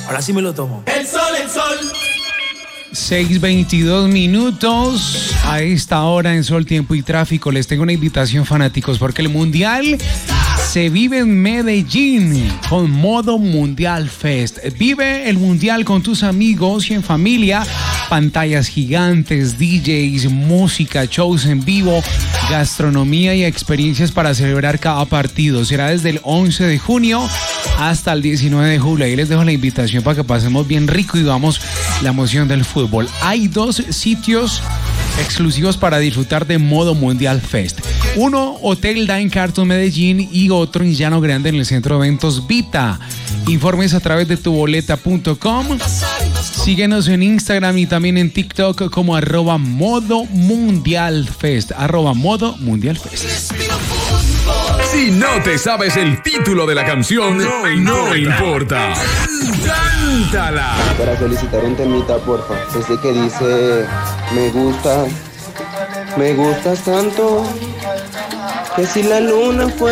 Ahora sí me lo tomo. El sol, el sol. 6:22 minutos. A esta hora en Sol, Tiempo y Tráfico les tengo una invitación, fanáticos, porque el Mundial se vive en Medellín con Modo Mundial Fest. Vive el Mundial con tus amigos y en familia. Pantallas gigantes, DJs, música, shows en vivo, gastronomía y experiencias para celebrar cada partido. Será desde el 11 de junio hasta el 19 de julio. Ahí les dejo la invitación para que pasemos bien rico y vamos la emoción del fútbol. Hay 2 sitios exclusivos para disfrutar de Modo Mundial Fest. Uno, Hotel Dine Carton Medellín, y otro en Llano Grande en el Centro de Eventos Vita. Informes a través de tuboleta.com. Síguenos en Instagram y también en TikTok como @Modo Mundial Fest. @Modo Mundial Fest. Si no te sabes el título de la canción, no importa. ¡Cántala! Para solicitar un temita, porfa. Ese que dice, me gustas tanto, que si la luna fuera